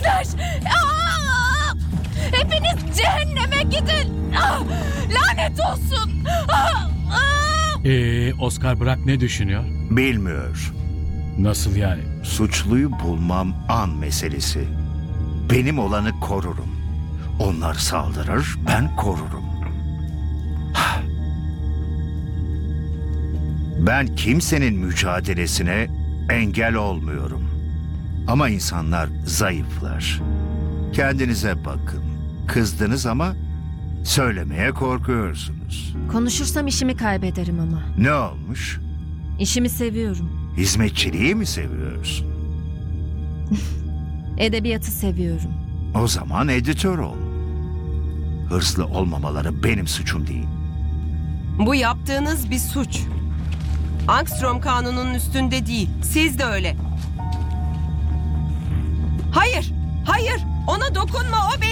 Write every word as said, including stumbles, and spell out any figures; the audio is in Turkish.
Pislikler! Aa! Hepiniz cehenneme gidin! Aa! Lanet olsun! Aa! Aa! Ee, Oscar Bırak ne düşünüyor? Bilmiyor. Nasıl yani? Suçluyu bulmam an meselesi. Benim olanı korurum. Onlar saldırır, ben korurum. Ben kimsenin mücadelesine engel olmuyorum. Ama insanlar zayıflar. Kendinize bakın. Kızdınız ama söylemeye korkuyorsunuz. Konuşursam işimi kaybederim ama. Ne olmuş? İşimi seviyorum. Hizmetçiliği mi seviyorsun? Edebiyatı seviyorum. O zaman editör ol. Hırslı olmamaları benim suçum değil. Bu yaptığınız bir suç. Angstrom kanununun üstünde değil. Siz de öyle. Hayır, hayır. Ona dokunma, o benim.